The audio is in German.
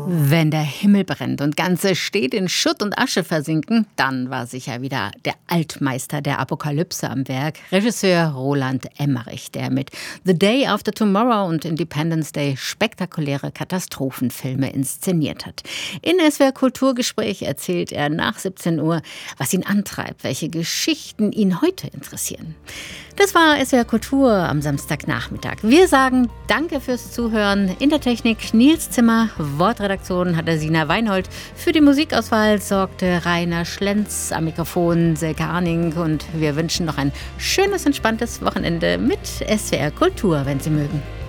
Wenn der Himmel brennt und ganze Städte in Schutt und Asche versinken, dann war sicher wieder der Altmeister der Apokalypse am Werk, Regisseur Roland Emmerich, der mit The Day After Tomorrow und Independence Day spektakuläre Katastrophenfilme inszeniert hat. In SWR Kulturgespräch erzählt er nach 17 Uhr, was ihn antreibt, welche Geschichten ihn heute interessieren. Das war SWR Kultur am Samstagnachmittag. Wir sagen Danke fürs Zuhören. In der Technik Nils Zimmer, Wortredaktion hatte Sina Weinhold. Für die Musikauswahl sorgte Rainer Schlenz, am Mikrofon Silke Arning. Und wir wünschen noch ein schönes, entspanntes Wochenende mit SWR Kultur, wenn Sie mögen.